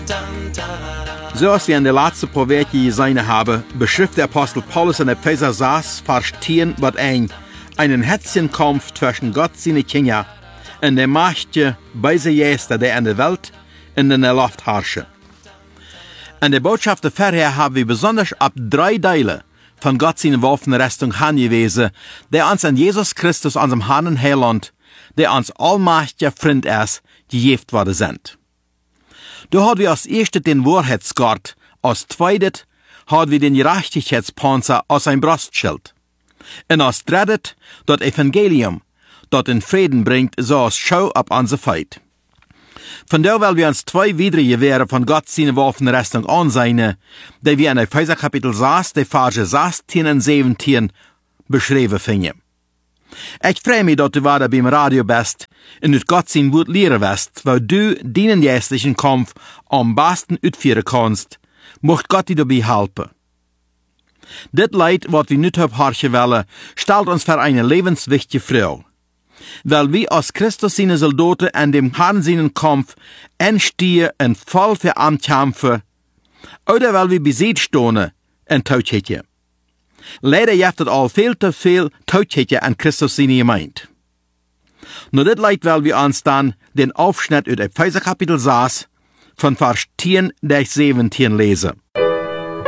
So als wir in der letzten paar Wochen gesehen haben, beschreibt der Apostel Paulus in Epheser 6, Vers 10 bis 1 einen hetzigen Kampf zwischen Gott seine Kinder und der Mächte böser Geister, der in der Welt und in der Luft herrschen. In der Botschaft vorher haben wir besonders ab 3 Teile von Gott seine Waffenrüstung hingewiesen, der uns an Jesus Christus, unserem Herrn und Heiland, der uns allmächtiger Freund ist, gegeben worden sind. Da haben wir als erstes den Wahrheitsgurt, als zweites haben wir den Gerechtigkeitspanzer als sein Brustschild. Und als drittes das Evangelium, das den Frieden bringt, so als Schau ab unser Feind. Von da wollen wir uns 2 weitere Gewehre von Gott seine Waffenrüstung ansehen, die wir in Epheser Kapitel 6, die Verse 16 und 17 beschrieben finden. Ich freue mich, dass du wieder beim Radio bist und du Gott sein Wort lehren wirst, weil du deinen geistlichen Kampf am besten ausführen kannst. Mocht Gott dir dabei helfen. Das Leid, was wir nicht abhorchen wollen, stellt uns vor eine lebenswichtige Frau. Weil wir als Christus seine Soldaten an dem Herrn seinen Kampf entstehen und voll für Amt kämpfen, oder weil wir besiegt stehen und tot hätten. Leider gibt es all viel zu viel Todhätte an Christus seine Gemeinde. Nur das Leid, weil wir uns dann den Aufschnitt aus Epheser Kapitel 6 von Vers 10 bis 17 lesen.